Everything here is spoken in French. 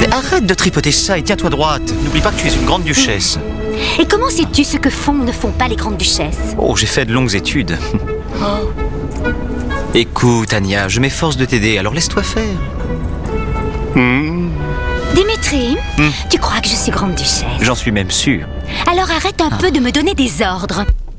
Arrête de tripoter ça et tiens-toi droite. N'oublie pas que tu es une grande duchesse. Et comment sais-tu ce que font ou ne font pas les grandes duchesses? Oh, j'ai fait de longues études. Oh. Écoute, Anya, je m'efforce de t'aider, alors laisse-toi faire. Dimitri, tu crois que je suis grande duchesse? J'en suis même sûr. Alors arrête un peu de me donner des ordres.